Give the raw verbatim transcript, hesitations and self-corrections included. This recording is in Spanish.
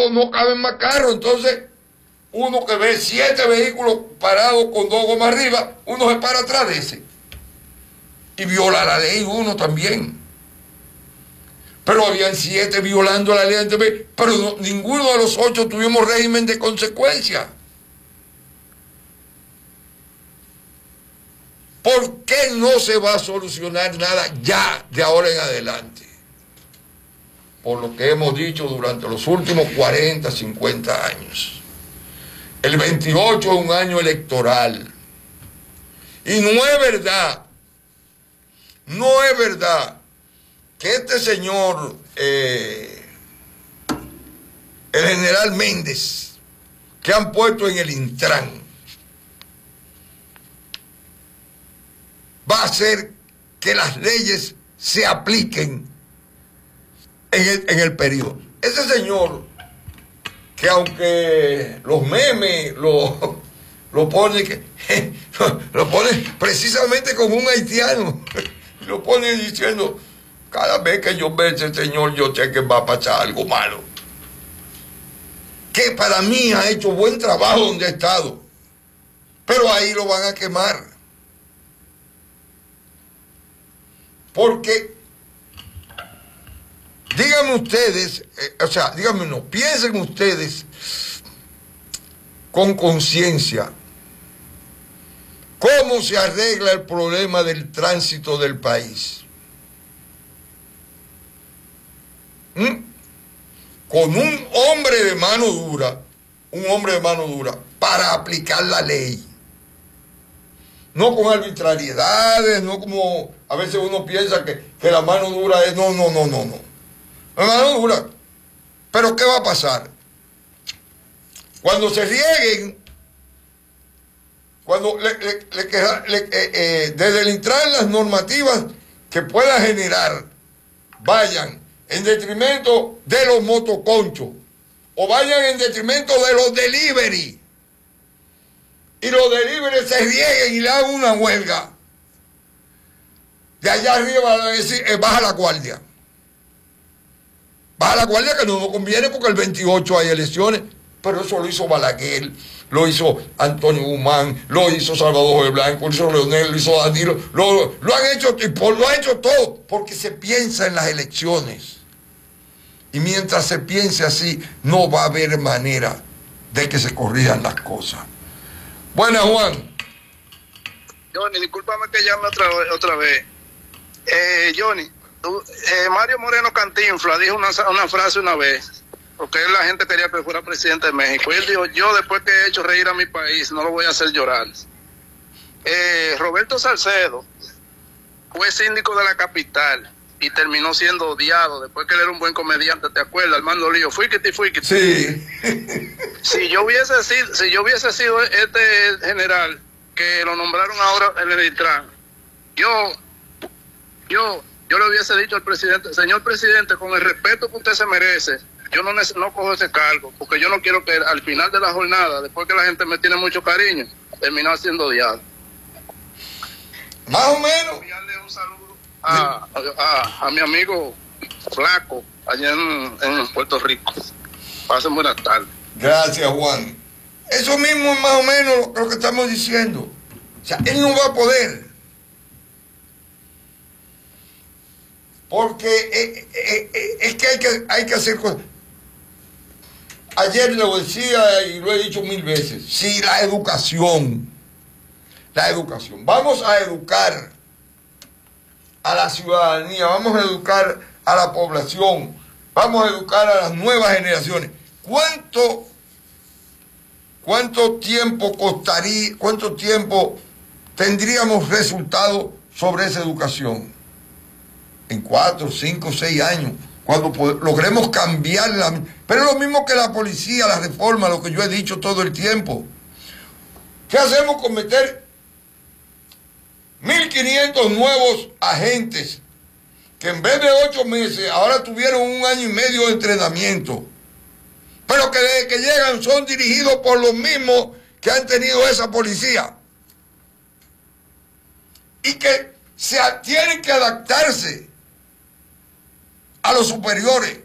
lado no caben más carros, entonces uno que ve siete vehículos parados con dos gomas arriba, uno se para atrás de ese. Y viola la ley uno también. Pero habían siete violando la ley, pero no, ninguno de los ocho tuvimos régimen de consecuencia. ¿Por qué no se va a solucionar nada ya de ahora en adelante? Por lo que hemos dicho durante los últimos cuarenta, cincuenta años. El veintiocho es un año electoral. Y no es verdad, no es verdad que este señor, eh, el general Méndez, que han puesto en el Intran, va a hacer que las leyes se apliquen en el, en el periodo. Ese señor, que aunque los memes lo, lo pone que, lo pone precisamente como un haitiano, lo pone diciendo, cada vez que yo veo a ese señor yo sé que va a pasar algo malo, que para mí ha hecho buen trabajo donde ha estado, pero ahí lo van a quemar. Porque, díganme ustedes, eh, o sea, díganme no, piensen ustedes con conciencia cómo se arregla el problema del tránsito del país. ¿Mm? Con un hombre de mano dura, un hombre de mano dura, para aplicar la ley. No con arbitrariedades, no como a veces uno piensa que, que la mano dura es... No, no, no, no, no. La mano dura. Pero ¿qué va a pasar? Cuando se rieguen, cuando le, le, le, le, eh, eh, desde el Intran las normativas que pueda generar vayan en detrimento de los motoconchos o vayan en detrimento de los delivery, y los delivery se rieguen y le hagan una huelga, de allá arriba van a decir, eh, baja la guardia. Baja la guardia, que no nos conviene porque el veintiocho hay elecciones. Pero eso lo hizo Balaguer, lo hizo Antonio Guzmán, lo hizo Salvador de Blanco, lo hizo Leonel, lo hizo Danilo, lo, lo han hecho, lo han hecho todo, porque se piensa en las elecciones. Y mientras se piense así, no va a haber manera de que se corrijan las cosas. Buenas, Juan. Johnny, discúlpame que llame otra vez. Otra vez. Eh, Johnny, tú, eh, Mario Moreno Cantinflas dijo una, una frase una vez, porque la gente quería que fuera presidente de México. Y él dijo, yo después que he hecho reír a mi país, no lo voy a hacer llorar. Eh, Roberto Salcedo fue síndico de la capital y terminó siendo odiado después que él era un buen comediante, ¿te acuerdas? Armando Lío, fuíquete, fuíquete. Sí. Si yo hubiese sido, si yo hubiese sido este general que lo nombraron ahora en el Intran, yo, yo, yo le hubiese dicho al presidente, señor presidente, con el respeto que usted se merece, yo no, no cojo ese cargo, porque yo no quiero que al final de la jornada, después que la gente me tiene mucho cariño, termine siendo odiado. Más o menos. Enviarle un saludo a, a, a mi amigo Flaco, allá en, en Puerto Rico. Pasen buenas tardes. Gracias, Juan. Eso mismo es más o menos lo que estamos diciendo. O sea, él no va a poder. Porque eh, eh, eh, es que hay, que hay que hacer cosas. Ayer lo decía y lo he dicho mil veces. Si la educación, la educación, vamos a educar a la ciudadanía, vamos a educar a la población, vamos a educar a las nuevas generaciones. ¿Cuánto, cuánto tiempo costaría, cuánto tiempo tendríamos resultados sobre esa educación? En cuatro, cinco, seis años, cuando logremos cambiarla. Pero es lo mismo que la policía, la reforma, lo que yo he dicho todo el tiempo. ¿Qué hacemos con meter mil quinientos nuevos agentes que en vez de ocho meses ahora tuvieron un año y medio de entrenamiento, pero que desde que llegan son dirigidos por los mismos que han tenido esa policía y que se tienen que adaptarse a los superiores?